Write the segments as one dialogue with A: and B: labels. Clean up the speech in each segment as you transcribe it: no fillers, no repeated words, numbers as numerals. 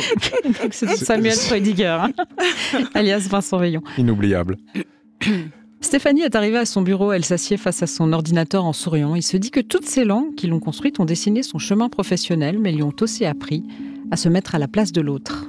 A: Donc c'est Samuel Freudiger, alias Vincent Veillon.
B: Inoubliable.
A: Stéphanie est arrivée à son bureau, elle s'assied face à son ordinateur en souriant. Il se dit que toutes ces langues qui l'ont construite ont dessiné son chemin professionnel, mais lui ont aussi appris à se mettre à la place de l'autre.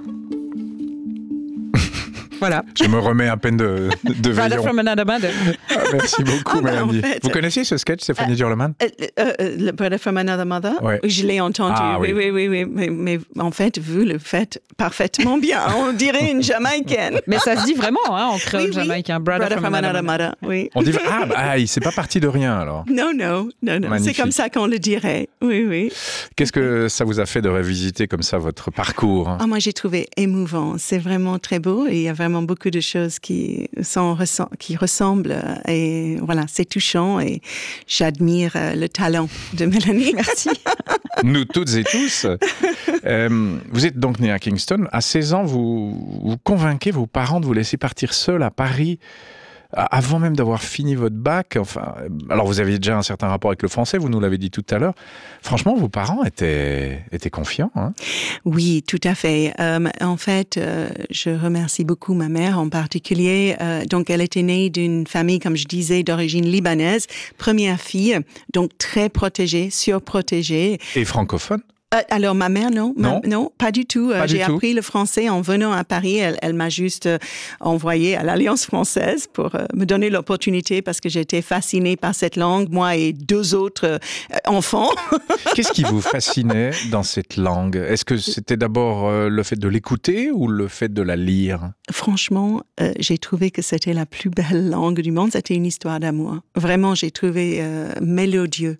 A: Voilà.
B: Je me remets à peine de
A: Brother
B: Veillon.
A: from another mother.
B: Merci beaucoup, Mélanie.
C: En fait,
B: vous connaissiez ce sketch, Stéphanie Durleman?
C: Le Brother from Another Mother,
B: Ouais.
C: je l'ai entendu,
B: Ah, oui.
C: oui. Mais en fait, vous le faites parfaitement bien. On dirait une Jamaïcaine.
A: Mais ça se dit vraiment en créole jamaïcain. Brother from another mother.
C: Oui.
B: On dit c'est pas parti de rien alors.
C: Non.
B: Magnifique.
C: C'est comme ça qu'on le dirait. Oui.
B: Qu'est-ce que ça vous a fait de revisiter comme ça votre parcours?
C: Moi, j'ai trouvé émouvant. C'est vraiment très beau et il y a vraiment beaucoup de choses qui ressemblent. Et voilà, c'est touchant et j'admire le talent de Mélanie.
A: Merci.
B: Nous toutes et tous. Vous êtes donc né à Kingston. À 16 ans, vous convainquez vos parents de vous laisser partir seul à Paris avant même d'avoir fini votre bac. Enfin, alors vous aviez déjà un certain rapport avec le français, vous nous l'avez dit tout à l'heure. Franchement, vos parents étaient confiants, hein?
C: Oui, tout à fait. En fait, je remercie beaucoup ma mère en particulier. Donc, elle était née d'une famille, comme je disais, d'origine libanaise, première fille, donc très protégée, surprotégée.
B: Et francophone?
C: Alors, ma mère, non, pas du tout. J'ai appris le français en venant à Paris. Elle m'a juste envoyé à l'Alliance française pour me donner l'opportunité parce que j'étais fascinée par cette langue, moi et deux autres enfants.
B: Qu'est-ce qui vous fascinait dans cette langue? Est-ce que c'était d'abord le fait de l'écouter ou le fait de la lire?
C: Franchement, j'ai trouvé que c'était la plus belle langue du monde. C'était une histoire d'amour. Vraiment, j'ai trouvé mélodieux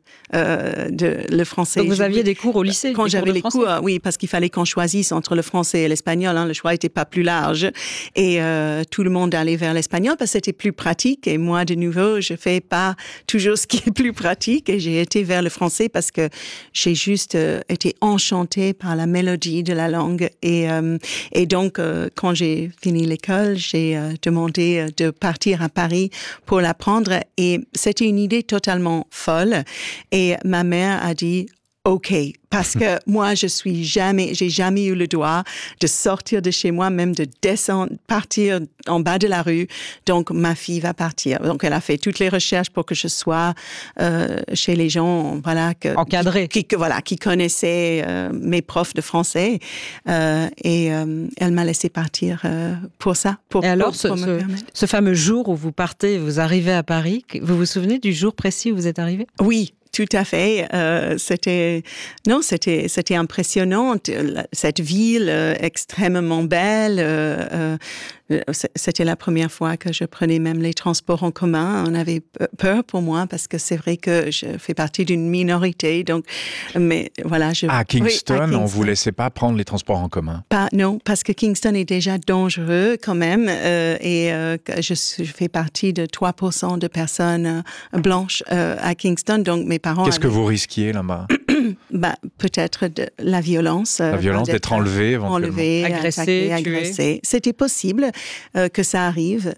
C: le français.
A: Donc vous aviez des cours au lycée?
C: Quand j'avais les cours, oui, parce qu'il fallait qu'on choisisse entre le français et l'espagnol. Le choix n'était pas plus large. Et tout le monde allait vers l'espagnol parce que c'était plus pratique. Et moi, de nouveau, je fais pas toujours ce qui est plus pratique. Et j'ai été vers le français parce que j'ai juste été enchantée par la mélodie de la langue. Et donc, quand j'ai fini l'école, j'ai demandé de partir à Paris pour l'apprendre. Et c'était une idée totalement folle. Et ma mère a dit, OK, parce que moi, j'ai jamais eu le droit de sortir de chez moi, même de descendre, partir en bas de la rue. Donc, ma fille va partir. Donc, elle a fait toutes les recherches pour que je sois chez les gens, voilà,
A: encadrés,
C: qui connaissaient mes profs de français. Et elle m'a laissé partir pour ça.
A: Et alors, ce fameux jour où vous partez, vous arrivez à Paris, vous vous souvenez du jour précis où vous êtes arrivé?
C: Oui. Tout à fait. C'était impressionnant. Cette ville extrêmement belle. C'était la première fois que je prenais même les transports en commun. On avait peur pour moi parce que c'est vrai que je fais partie d'une minorité. Donc, mais voilà,
B: à Kingston, on vous laissait pas prendre les transports en commun?
C: Non, parce que Kingston est déjà dangereux quand même. Et je fais partie de 3% de personnes blanches à Kingston. Donc, mes parents.
B: Qu'est-ce que vous risquiez là-bas?
C: Peut-être la violence.
B: La violence d'être enlevé, éventuellement.
A: Agressé.
C: C'était possible que ça arrive.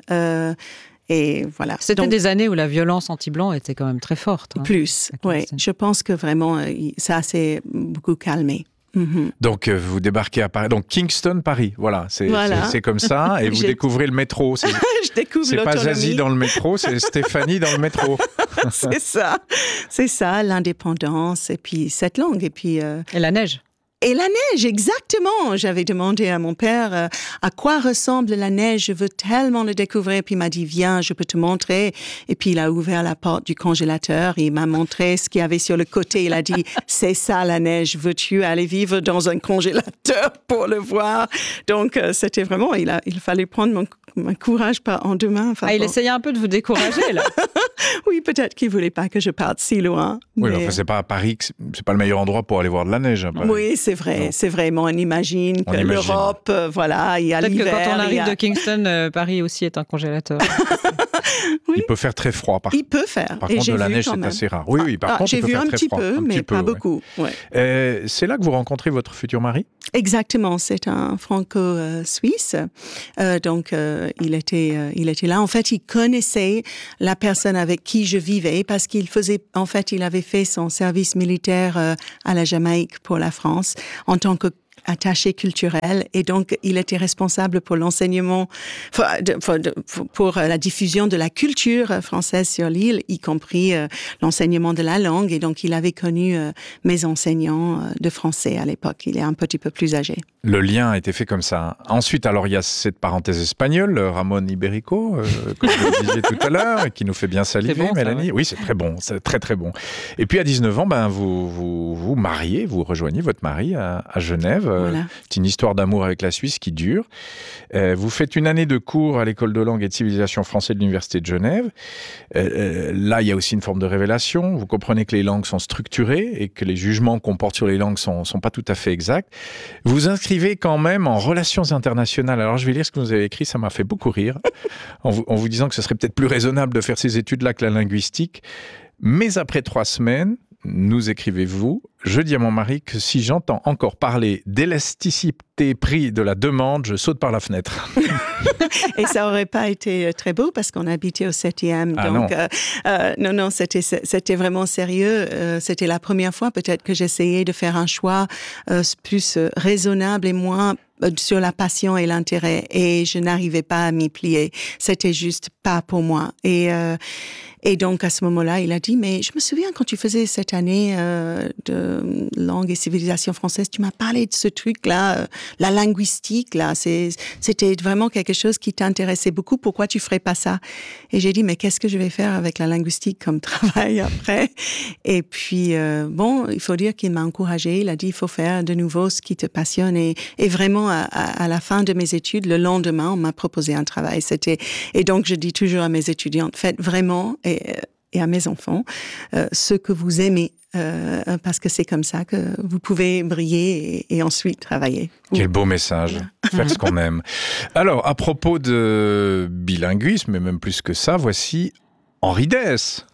C: Et voilà.
A: C'était des années où la violence anti-blanc était quand même très forte.
C: Plus, oui. Je pense que vraiment, ça s'est beaucoup calmé. Mm-hmm.
B: Donc, vous débarquez à Paris. Donc, Kingston, Paris. Voilà. C'est comme ça. Et vous découvrez le métro.
C: Je découvre
B: c'est
C: l'autonomie.
B: pas Zazie dans le métro, c'est Stéphanie dans le métro.
C: C'est ça, l'indépendance. Et puis, cette langue. Et puis.
A: Et la neige.
C: Et la neige, exactement. J'avais demandé à mon père à quoi ressemble la neige. Je veux tellement le découvrir. Puis il m'a dit, viens, je peux te montrer. Et puis il a ouvert la porte du congélateur. Il m'a montré ce qu'il y avait sur le côté. Il a dit, c'est ça la neige. Veux-tu aller vivre dans un congélateur pour le voir? Donc c'était vraiment, il fallait prendre mon courage en deux mains.
A: Il essayait un peu de vous décourager, là.
C: Oui, peut-être qu'il voulait pas que je parte si loin.
B: Oui, mais enfin, c'est pas à Paris, c'est pas le meilleur endroit pour aller voir de la neige.
C: Oui, c'est vrai, c'est vraiment, on imagine que l'Europe, voilà, il y a l'hiver.
A: Peut-être que quand on arrive de Kingston, Paris aussi est un congélateur.
B: Oui. Il peut faire très froid.
C: Il peut faire.
B: Par contre, de la neige, c'est assez rare. Oui, par contre,
C: j'ai vu un petit peu, mais pas beaucoup.
B: Ouais. C'est là que vous rencontrez votre futur mari?
C: Exactement, c'est un franco-suisse. Donc, il était là. En fait, il connaissait la personne avec qui je vivais parce qu'il avait fait son service militaire à la Jamaïque pour la France en tant que attaché culturel et donc il était responsable pour l'enseignement, pour la diffusion de la culture française sur l'île, y compris l'enseignement de la langue. Et donc il avait connu mes enseignants de français à l'époque. Il est un petit peu plus âgé.
B: Le lien a été fait comme ça. Ensuite, alors il y a cette parenthèse espagnole, Ramon Ibérico, comme je le disais tout à l'heure, qui nous fait bien saliver,
A: bon,
B: Mélanie.
A: ça, ouais.
B: Oui, c'est très bon, c'est très très bon. Et puis à 19 ans, vous mariez, vous rejoignez votre mari à Genève.
C: Voilà.
B: C'est une histoire d'amour avec la Suisse qui dure. Vous faites une année de cours à l'école de langue et de civilisation française de l'Université de Genève. Là, il y a aussi une forme de révélation. Vous comprenez que les langues sont structurées et que les jugements qu'on porte sur les langues sont pas tout à fait exacts. Vous inscrivez quand même en relations internationales. Alors, je vais lire ce que vous avez écrit, ça m'a fait beaucoup rire, en vous disant que ce serait peut-être plus raisonnable de faire ces études-là que la linguistique. Mais après 3 semaines, nous écrivez-vous, je dis à mon mari que si j'entends encore parler d'élasticité prix de la demande, je saute par la fenêtre.
C: Et ça aurait pas été très beau parce qu'on habitait au 7e.
B: Ah
C: donc, non, c'était vraiment sérieux. C'était la première fois peut-être que j'essayais de faire un choix plus raisonnable et moins sur la passion et l'intérêt. Et je n'arrivais pas à m'y plier. C'était juste pas pour moi. Et donc, à ce moment-là, il a dit, mais je me souviens quand tu faisais cette année de langue et civilisation française, tu m'as parlé de ce truc-là, la linguistique, là. C'était vraiment quelque chose qui t'intéressait beaucoup. Pourquoi tu ferais pas ça? Et j'ai dit, mais qu'est-ce que je vais faire avec la linguistique comme travail après? Et puis, il faut dire qu'il m'a encouragée. Il a dit, il faut faire de nouveau ce qui te passionne. Et vraiment, à la fin de mes études, le lendemain, on m'a proposé un travail. Et donc, je dis toujours à mes étudiantes, faites vraiment, et à mes enfants, ce que vous aimez, parce que c'est comme ça que vous pouvez briller et ensuite travailler.
B: Quel beau message, faire ce qu'on aime. Alors, à propos de bilinguisme, et même plus que ça, voici Henri Dess.